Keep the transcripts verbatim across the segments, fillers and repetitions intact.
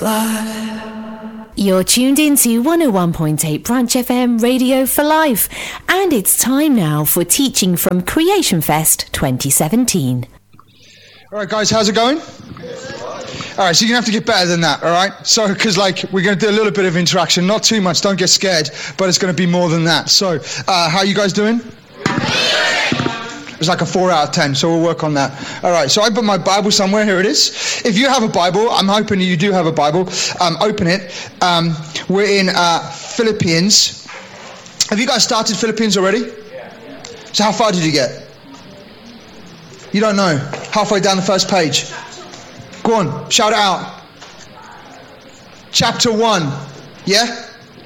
You're tuned into one oh one point eight Branch F M Radio for Life, and it's time now for teaching from Creation Fest twenty seventeen. All right, guys, how's it going? All right, so you're going to have to get better than that, all right? So, because, like, we're going to do a little bit of interaction, not too much, don't get scared, but it's going to be more than that. So, uh, how are you guys doing? It's like a four out of ten, so we'll work on that. All right, so I put my Bible somewhere. Here it is. If you have a Bible, I'm hoping you do have a Bible. Um, open it. Um, we're in uh, Philippians. Have you guys started Philippians already? Yeah. So how far did you get? You don't know. Halfway down the first page. Go on, shout it out. Chapter one. Yeah?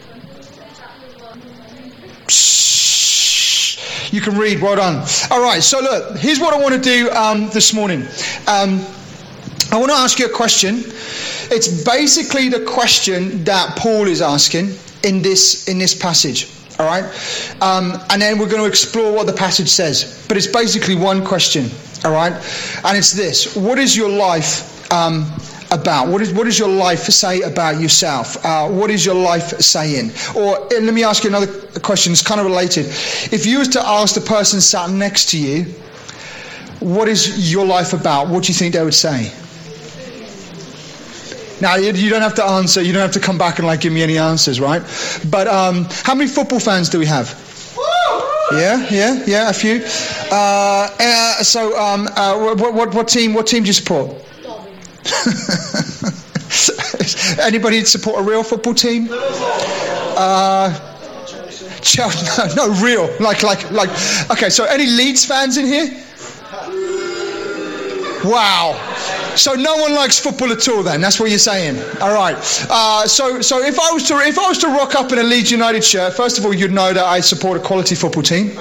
You can read, well done. All right, so look, here's what I want to do um, this morning. Um, I want to ask you a question. It's basically the question that Paul is asking in this in this passage. All right, um, and then we're going to explore what the passage says. But it's basically one question. All right, and it's this: what is your life um, about? What is what does your life say about yourself? Uh, what is your life saying? Or uh, let me ask you another question. It's kind of related. If you was to ask the person sat next to you, what is your life about? What do you think they would say? Now, you, you don't have to answer. You don't have to come back and like give me any answers, right? But um, how many football fans do we have? Yeah, yeah, yeah, a few. Uh, uh, so, um, uh, what, what, what team? What team do you support? Anybody support a real football team? Uh, Chelsea? No, no, real. Like, like, like. Okay, so any Leeds fans in here? Wow. So no one likes football at all then, that's what you're saying. All right. Uh, so so if I was to if I was to rock up in a Leeds United shirt, first of all, you'd know that I support a quality football team.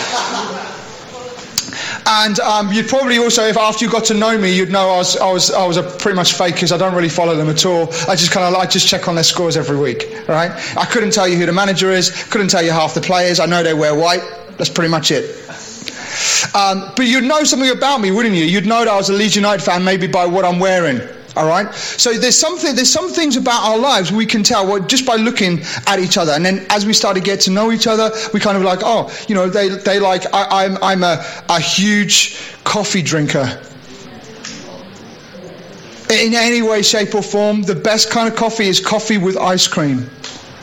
And um, you'd probably also, if after you got to know me, you'd know I was I was I was a pretty much fake because I don't really follow them at all. I just kind of I just check on their scores every week. All right. I couldn't tell you who the manager is. Couldn't tell you half the players. I know they wear white. That's pretty much it. Um, but you'd know something about me, wouldn't you? You'd know that I was a Leeds United fan maybe by what I'm wearing. All right. So there's something, there's some things about our lives we can tell well, just by looking at each other. And then as we start to get to know each other, we kind of like, oh, you know, they they like I, I'm I'm a a huge coffee drinker. In any way, shape, or form, the best kind of coffee is coffee with ice cream.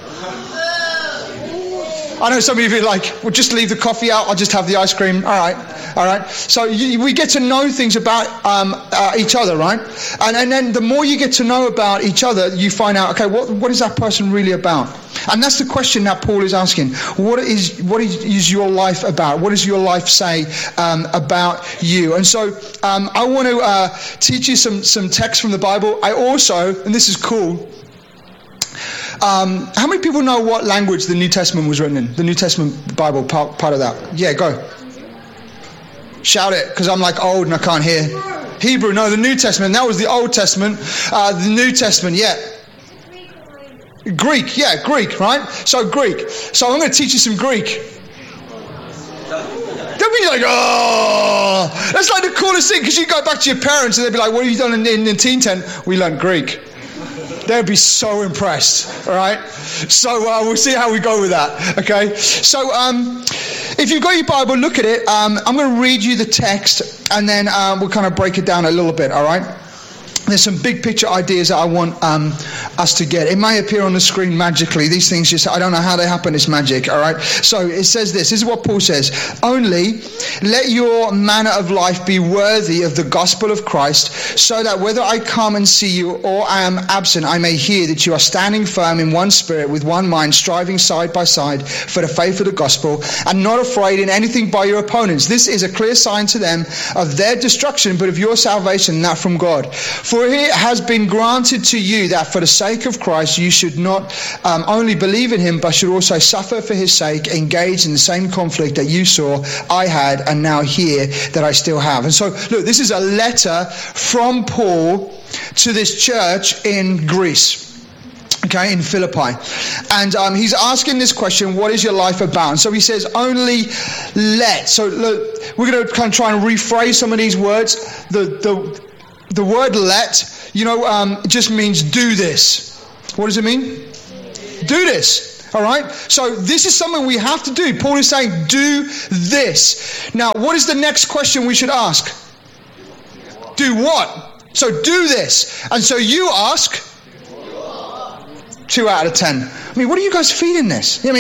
I know some of you are like, well, just leave the coffee out, I'll just have the ice cream. All right, all right. So you, we get to know things about um, uh, each other, right? And, and then the more you get to know about each other, you find out, okay, what what is that person really about? And that's the question that Paul is asking. What is what is, is your life about? What does your life say um, about you? And so um, I want to uh, teach you some, some text from the Bible. I also, and this is cool, Um, how many people know what language the New Testament was written in? The New Testament Bible, part, part of that. Yeah, go. Shout it, because I'm like old and I can't hear. Hebrew, no, the New Testament. That was the Old Testament. Uh, the New Testament, yeah. Greek, yeah, Greek, right? So Greek. So I'm going to teach you some Greek. Don't be like, oh, that's like the coolest thing, because you go back to your parents and they'd be like, what have you done in, in the teen tent? We learned Greek. They'd be so impressed, all right? So uh, we'll see how we go with that, okay? So um, if you've got your Bible, look at it. Um, I'm going to read you the text, and then um, we'll kind of break it down a little bit, all right? There's some big picture ideas that I want um, us to get. It may appear on the screen magically. These things just, I don't know how they happen. It's magic, all right? So it says this. This is what Paul says. Only let your manner of life be worthy of the gospel of Christ, so that whether I come and see you or I am absent, I may hear that you are standing firm in one spirit, with one mind, striving side by side for the faith of the gospel, and not afraid in anything by your opponents. This is a clear sign to them of their destruction, but of your salvation, not from God. For it has been granted to you that for the sake of Christ you should not um, only believe in him, but should also suffer for his sake, engage in the same conflict that you saw I had and now hear that I still have. And so, look, this is a letter from Paul to this church in Greece. Okay, in Philippi. And um, he's asking this question, what is your life about? And so he says, only let. So look, we're going to kind of try and rephrase some of these words. The the The word let, you know, um, just means do this. What does it mean? Do this. All right? So this is something we have to do. Paul is saying, do this. Now, what is the next question we should ask? Do what? So do this. And so you ask, two out of ten. I mean, what are you guys feeding this? I mean,